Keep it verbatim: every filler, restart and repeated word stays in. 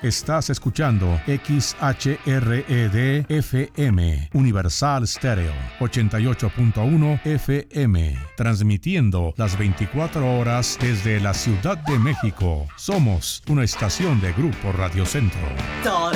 Estás escuchando X H R E D F M, Universal Stereo, ochenta y ocho punto uno F M, transmitiendo las veinticuatro horas desde la Ciudad de México. Somos una estación de Grupo Radio Centro. Todo